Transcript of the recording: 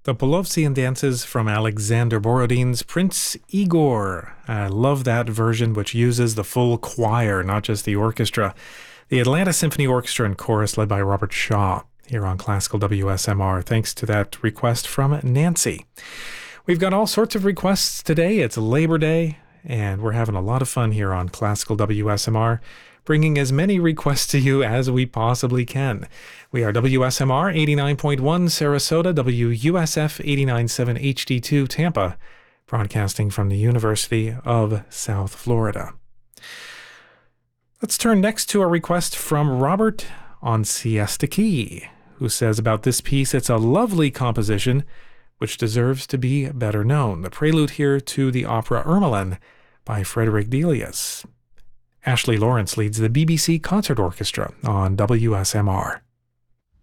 The Polovtsian dances from Alexander Borodin's Prince Igor. I love that version, which uses the full choir, not just the orchestra. The Atlanta Symphony Orchestra and Chorus, led by Robert Shaw, here on Classical WSMR. Thanks to that request from Nancy. We've got all sorts of requests today. It's Labor Day, and we're having a lot of fun here on Classical WSMR, bringing as many requests to you as we possibly can. We are WSMR 89.1 Sarasota, WUSF 89.7 HD2 Tampa, broadcasting from the University of South Florida. Let's turn next to a request from Robert on Siesta Key, who says about this piece, it's a lovely composition which deserves to be better known. The prelude here to the opera Ermelin by Frederick Delius. Ashley Lawrence leads the BBC Concert Orchestra on WSMR.